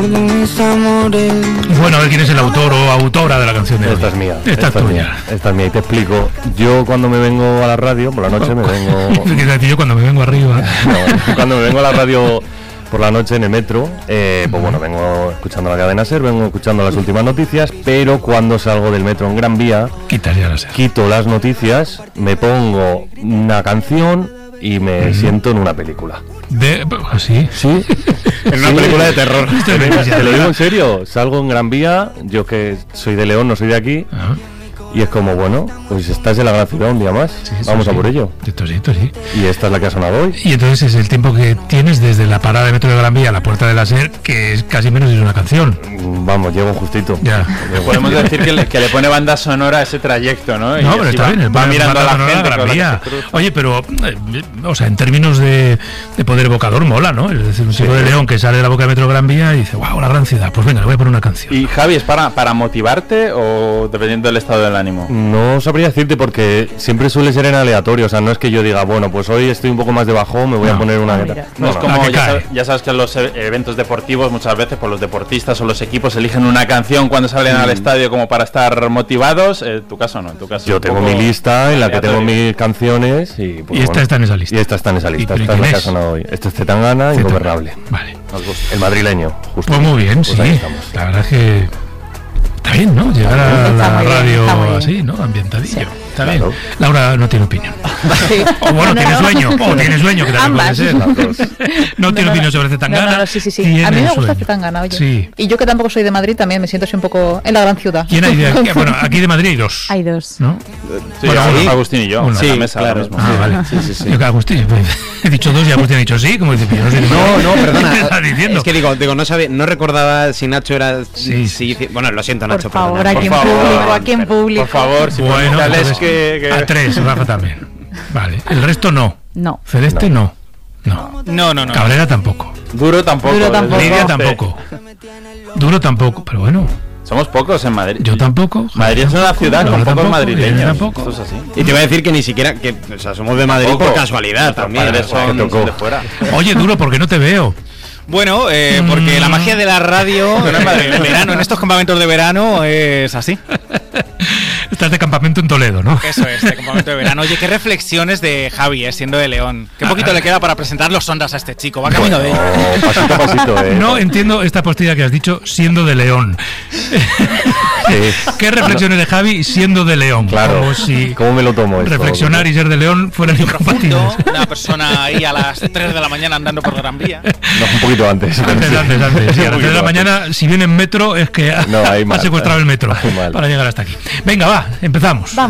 Bueno, a ver quién es el autor o autora de la canción de hoy. Esta es mía. Esta es tuya. Esta es mía y te explico. Yo cuando me vengo a la radio, por la noche me vengo... Yo cuando me vengo arriba. No, cuando me vengo a la radio por la noche en el metro, pues bueno, vengo escuchando la cadena SER, vengo escuchando las últimas noticias, pero cuando salgo del metro en Gran Vía, quito las noticias, me pongo una canción y me siento en una película. ¿Sí? Sí. En una película de terror. Te lo digo en serio, salgo en Gran Vía, yo que soy de León, no soy de aquí. Ajá. Y es como, bueno, pues estás en la gran ciudad un día más, vamos a por ello. Esto sí. Y esta es la que ha sonado hoy. Y entonces es el tiempo que tienes desde la parada de metro de Gran Vía a la puerta de la SER, que es casi menos de una canción. Vamos, llego justito. Ya. Podemos decir que le pone banda sonora a ese trayecto, ¿no? No, pero está bien, va mirando a la gente Gran Vía. Oye, pero, o sea, en términos de poder evocador mola, ¿no? Es decir, un chico de León que sale de la boca de metro de Gran Vía y dice, wow, la gran ciudad, pues venga, le voy a poner una canción. ¿Y Javi, es para motivarte o dependiendo del estado del ánimo? No sabría decirte porque siempre suele ser en aleatorio, o sea, no es que yo diga, bueno, pues hoy estoy un poco más de bajón, me voy a poner una guitarra. No es como, ya sabes que en los eventos deportivos muchas veces pues los deportistas o los equipos eligen una canción cuando salen al estadio como para estar motivados, en tu caso no, en tu caso. Yo tengo mi lista en la que tengo mis canciones y pues, esta está en esa lista. Y esta está en esa lista, esta es la que ha sonado hoy. Este es Zetangana, Ingobernable. Vale. El madrileño, justo. Pues muy bien, pues sí. La verdad es que está bien, ¿no? Llegar a la radio así, ¿no? Ambientadillo. Está bien. Laura no tiene opinión. Sí. O bueno, tiene sueño, que también puede ser. No tiene opinión sobre Zetangana. Sí. A mí me gusta Zetangana, oye. Sí. Y yo que tampoco soy de Madrid, también me siento así un poco en la gran ciudad. ¿Quién hay de aquí? Bueno, aquí de Madrid hay dos. Hay dos. ¿No? Sí, bueno, Agustín y yo. Sí, la mesa claro. Mismo. Vale. Sí. Yo que Agustín, he dicho dos y Agustín ha dicho sí, como dice, yo no sé. No, perdona. Es que digo, no recordaba si Nacho era... Sí. Bueno, lo siento, Nacho, perdona. Por favor, aquí en público. Por favor, si bueno, que... A tres, Rafa también. Vale, el resto no. No. Celeste no. No. Cabrera tampoco. Duro tampoco. Lidia tampoco. Duro tampoco, pero bueno. Somos pocos en Madrid. Yo tampoco. Madrid es una ciudad con pocos madrileños. Tampoco. Esto es así. Y te iba a decir que ni siquiera, o sea, somos de Madrid por casualidad también. Son de fuera. Oye, Duro, ¿por qué no te veo? Bueno, porque la magia de la radio en verano, en estos campamentos de verano, es así. Estás de campamento en Toledo, ¿no? Eso es, de campamento de verano. Oye, qué reflexiones de Javi, siendo de León. Qué poquito le queda para presentar los sondas a este chico. Va camino de ello. Pasito a pasito, No entiendo esta postilla que has dicho, siendo de León. ¿Qué reflexiones de Javi siendo de León? Claro, si ¿cómo me lo tomo esto? Reflexionar y ser de León fueran incompatibles. Una persona ahí a las 3 de la mañana andando por Gran Vía. No, un poquito antes. Antes. Sí, a las 3 de la mañana, si viene en metro, es que ha secuestrado el metro para llegar hasta aquí. Venga, va, empezamos.